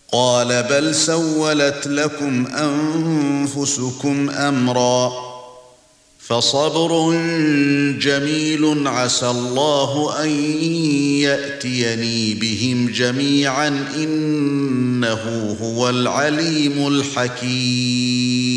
قال بل سولت لكم أنفسكم أمرا فصبر جميل عسى الله أن يأتيني بهم جميعا إنه هو العليم الحكيم